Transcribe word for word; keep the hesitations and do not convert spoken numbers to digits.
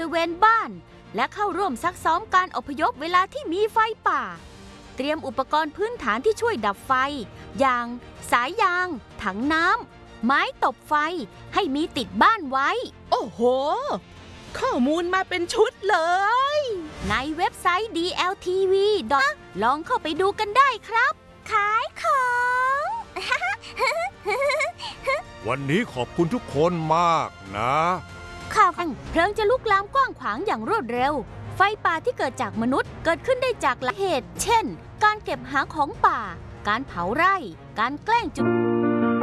ริเวณบ้านและเข้าร่วมซักซ้อมการอพยพเวลาที่มีไฟป่าเตรียมอุปกรณ์พื้นฐานที่ช่วยดับไฟอย่างสายยางถังน้ำไม้ตบไฟให้มีติดบ้านไว้โอ้โหข้อมูลมาเป็นชุดเลยในเว็บไซต์ ดี แอล ที วี ลองเข้าไปดูกันได้ครับขายของวันนี้ขอบคุณทุกคนมากนะข่าวเพลิงจะลุกลามกว้างขวางอย่างรวดเร็วไฟป่าที่เกิดจากมนุษย์เกิดขึ้นได้จากหลายเหตุเช่นการเก็บหาของป่าการเผาไร่การแกล้งจุด